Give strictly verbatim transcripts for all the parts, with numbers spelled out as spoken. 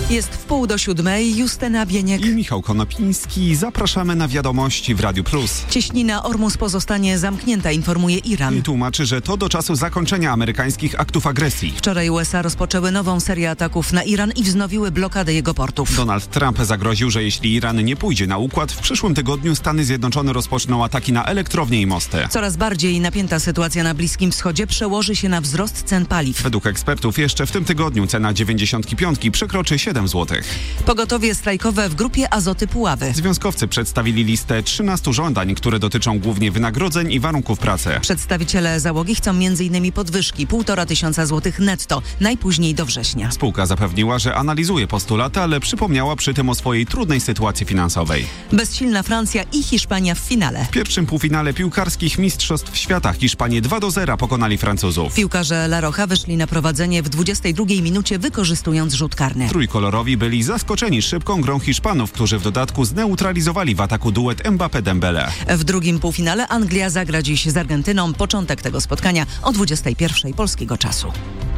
Jest w pół do siódmej. Justyna Bieniek i Michał Konopiński. Zapraszamy na wiadomości w Radiu Plus. Cieśnina Ormus pozostanie zamknięta, informuje Iran. I tłumaczy, że to do czasu zakończenia amerykańskich aktów agresji. Wczoraj U S A rozpoczęły nową serię ataków na Iran i wznowiły blokadę jego portów. Donald Trump zagroził, że jeśli Iran nie pójdzie na układ, w przyszłym tygodniu Stany Zjednoczone rozpoczną ataki na elektrownie i mosty. Coraz bardziej napięta sytuacja na Bliskim Wschodzie przełoży się na wzrost cen paliw. Według ekspertów jeszcze w tym tygodniu cena dziewięćdziesiątki piątki przekroczy siedem złotych. Pogotowie strajkowe w Grupie Azoty Puławy. Związkowcy przedstawili listę trzynastu żądań, które dotyczą głównie wynagrodzeń i warunków pracy. Przedstawiciele załogi chcą między innymi podwyżki półtora tysiąca złotych netto, najpóźniej do września. Spółka zapewniła, że analizuje postulaty, ale przypomniała przy tym o swojej trudnej sytuacji finansowej. Bezsilna Francja i Hiszpania w finale. W pierwszym półfinale piłkarskich Mistrzostw Świata Hiszpanie dwa do zera pokonali Francuzów. Piłkarze La Roja wyszli na prowadzenie w dwudziestej drugiej minucie, wykorzystując rzut karny. Trójkolorowi byli zaskoczeni szybką grą Hiszpanów, którzy w dodatku zneutralizowali w ataku duet Mbappé-Dembélé. W drugim półfinale Anglia zagra dziś z Argentyną. Początek tego spotkania o dwudziestej pierwszej polskiego czasu.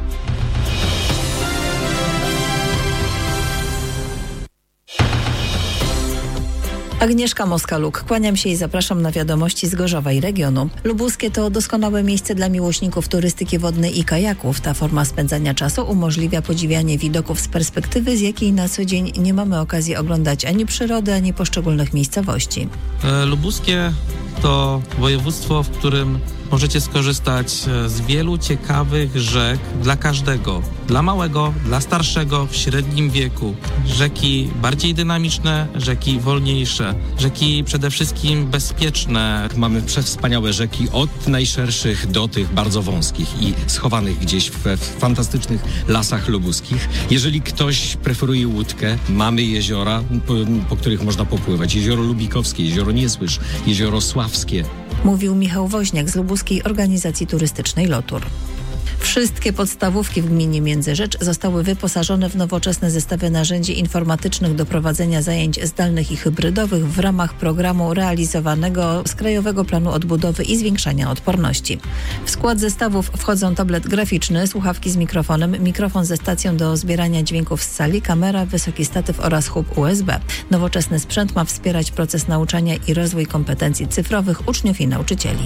Agnieszka Moska-Luk. Kłaniam się i zapraszam na wiadomości z Gorzowa i regionu. Lubuskie to doskonałe miejsce dla miłośników turystyki wodnej i kajaków. Ta forma spędzania czasu umożliwia podziwianie widoków z perspektywy, z jakiej na co dzień nie mamy okazji oglądać ani przyrody, ani poszczególnych miejscowości. E, Lubuskie to województwo, w którym możecie skorzystać z wielu ciekawych rzek dla każdego. Dla małego, dla starszego, w średnim wieku. Rzeki bardziej dynamiczne, rzeki wolniejsze, rzeki przede wszystkim bezpieczne. Mamy przewspaniałe rzeki od najszerszych do tych bardzo wąskich i schowanych gdzieś w, w fantastycznych lasach lubuskich. Jeżeli ktoś preferuje łódkę, mamy jeziora, po, po których można popływać. Jezioro Lubikowskie, Jezioro Niesłysz, Jezioro Sławskie. Mówił Michał Woźniak z Lubuskiej Organizacji Turystycznej Lotur. Wszystkie podstawówki w gminie Międzyrzecz zostały wyposażone w nowoczesne zestawy narzędzi informatycznych do prowadzenia zajęć zdalnych i hybrydowych w ramach programu realizowanego z Krajowego Planu Odbudowy i Zwiększania Odporności. W skład zestawów wchodzą tablet graficzny, słuchawki z mikrofonem, mikrofon ze stacją do zbierania dźwięków z sali, kamera, wysoki statyw oraz hub U S B. Nowoczesny sprzęt ma wspierać proces nauczania i rozwój kompetencji cyfrowych uczniów i nauczycieli.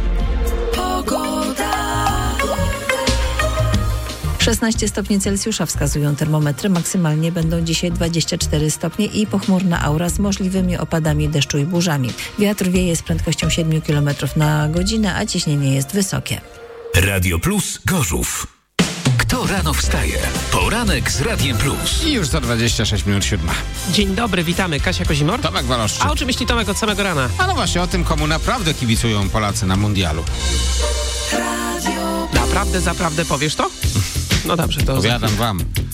szesnaście stopni Celsjusza wskazują termometry. Maksymalnie będą dzisiaj dwadzieścia cztery stopnie i pochmurna aura z możliwymi opadami deszczu i burzami. Wiatr wieje z prędkością siedem kilometrów na godzinę, a ciśnienie jest wysokie. Radio Plus Gorzów. Kto rano wstaje? Poranek z Radiem Plus. I już za dwadzieścia sześć minut siódma. Dzień dobry, witamy. Kasia Kozimor. Tomek Waloszczyk. A o czym myśli Tomek od samego rana? A no właśnie o tym, komu naprawdę kibicują Polacy na mundialu. Naprawdę, zaprawdę powiesz to? No dobrze, to... Powiadam wam.